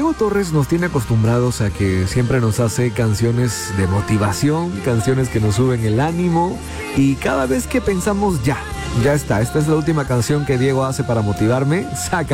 Diego Torres nos tiene acostumbrados a que siempre nos hace canciones de motivación, canciones que nos suben el ánimo, y cada vez que pensamos ya está, esta es la última canción que Diego hace para motivarme, saca